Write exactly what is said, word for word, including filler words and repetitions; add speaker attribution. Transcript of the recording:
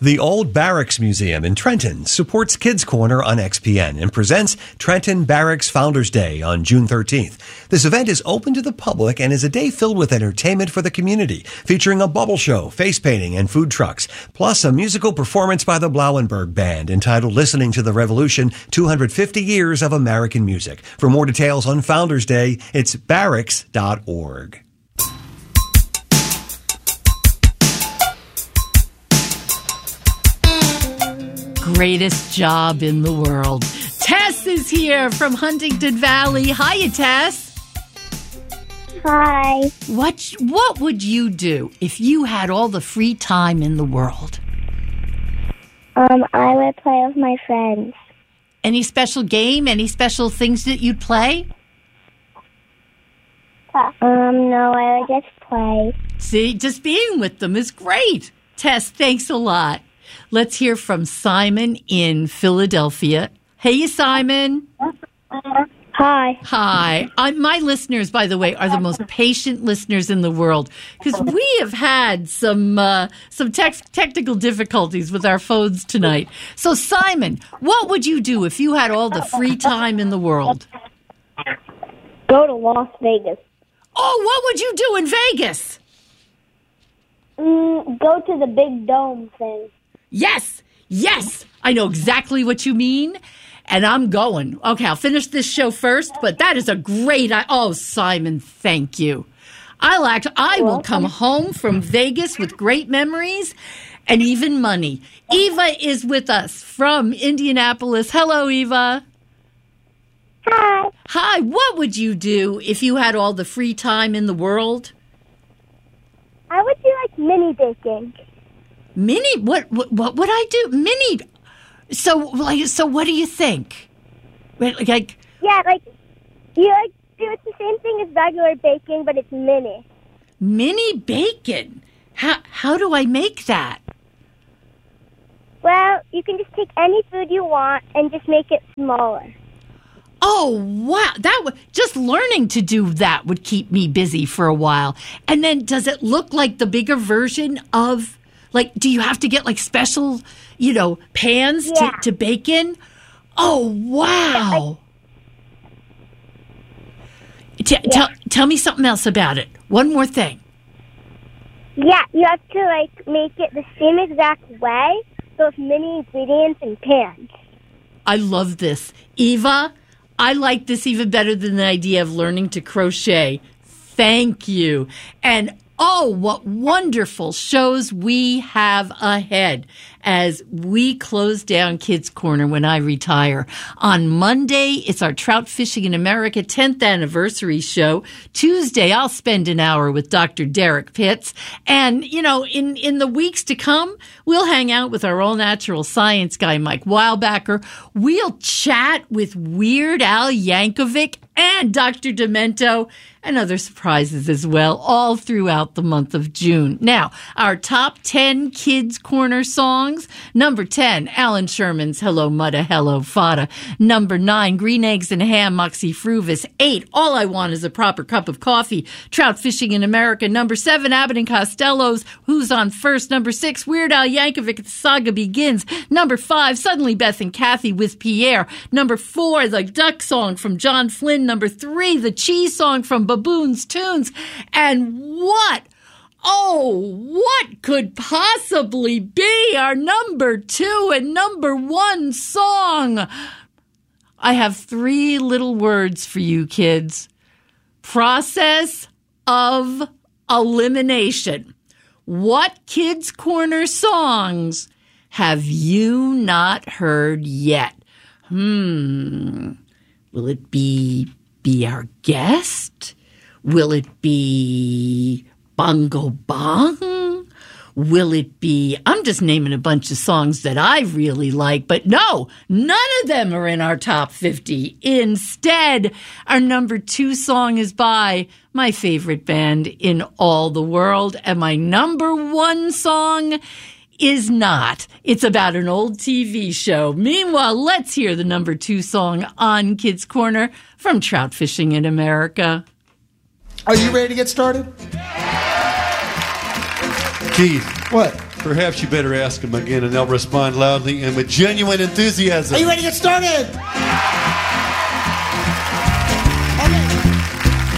Speaker 1: The Old Barracks Museum in Trenton supports Kids Corner on X P N and presents Trenton Barracks Founders Day on June thirteenth. This event is open to the public and is a day filled with entertainment for the community, featuring a bubble show, face painting, and food trucks, plus a musical performance by the Blauenberg Band entitled Listening to the Revolution, two hundred fifty Years of American Music. For more details on Founders Day, it's barracks dot org.
Speaker 2: Greatest job in the world. Tess is here from Huntington Valley. Hiya, Tess.
Speaker 3: Hi.
Speaker 2: What what would you do if you had all the free time in the world?
Speaker 3: Um, I would play with my friends.
Speaker 2: Any special game? Any special things that you'd play?
Speaker 3: Um, no, I would just play.
Speaker 2: See, just being with them is great. Tess, thanks a lot. Let's hear from Simon in Philadelphia. Hey, Simon.
Speaker 3: Hi.
Speaker 2: Hi. I, my listeners, by the way, are the most patient listeners in the world because we have had some uh, some tech technical difficulties with our phones tonight. So, Simon, what would you do if you had all the free time in the world?
Speaker 3: Go to Las Vegas.
Speaker 2: Oh, what would you do in Vegas?
Speaker 3: Mm, go to the big dome thing.
Speaker 2: Yes, yes, I know exactly what you mean, and I'm going. Okay, I'll finish this show first, but that is a great... I- oh, Simon, thank you. I'll act, I will come home from Vegas with great memories and even money. Eva is with us from Indianapolis. Hello, Eva.
Speaker 3: Hi.
Speaker 2: Hi, what would you do if you had all the free time in the world?
Speaker 3: I would do, like, mini baking.
Speaker 2: Mini? What, what what would I do? Mini? So like so what do you think? Like, like
Speaker 3: Yeah, like, you, like, do it the same thing as regular baking, but it's mini.
Speaker 2: Mini bacon? How how do I make that?
Speaker 3: Well, you can just take any food you want and just make it smaller.
Speaker 2: Oh, wow. That would, just learning to do that would keep me busy for a while. And then does it look like the bigger version of... Like, do you have to get, like, special, you know, pans
Speaker 3: yeah.
Speaker 2: to, to bake in? Oh, wow. T-
Speaker 3: yeah.
Speaker 2: Tell, tell me something else about it. One more thing.
Speaker 3: Yeah, you have to, like, make it the same exact way, so with mini ingredients and pans.
Speaker 2: I love this. Eva, I like this even better than the idea of learning to crochet. Thank you. And oh, what wonderful shows we have ahead as we close down Kids Corner when I retire. On Monday, it's our Trout Fishing in America tenth anniversary show. Tuesday, I'll spend an hour with Doctor Derek Pitts. And, you know, in, in the weeks to come, we'll hang out with our all-natural science guy, Mike Weilbacher. We'll chat with Weird Al Yankovic and Doctor Demento and other surprises as well, all throughout the month of June. Now, our top ten Kids Corner songs. Number ten, Alan Sherman's Hello Mudda, Hello Fada. Number nine, Green Eggs and Ham, Moxie Fruvis. Eight, All I Want Is a Proper Cup of Coffee, Trout Fishing in America. Number seven, Abbott and Costello's Who's on First. Number six, Weird Al Yankovic, The Saga Begins. Number five, Suddenly Beth and Kathy with Pierre. Number four, The Duck Song from John Flynn. Number three, The Cheese Song from Baboon's Tunes. And what? Oh, what could possibly be our number two and number one song? I have three little words for you kids. Process of elimination. What Kids Corner songs have you not heard yet? Hmm. Will it be Be Our Guest? Will it be Bongo Bong? Will it be... I'm just naming a bunch of songs that I really like, but no, none of them are in our top fifty. Instead, our number two song is by my favorite band in all the world, and my number one song is not. It's about an old T V show. Meanwhile, let's hear the number two song on Kids Corner from Trout Fishing in America.
Speaker 4: Are you ready to get started?
Speaker 5: Keith,
Speaker 4: What? Perhaps you better ask them again, and they'll respond loudly and with genuine enthusiasm.
Speaker 5: Are you ready to get started?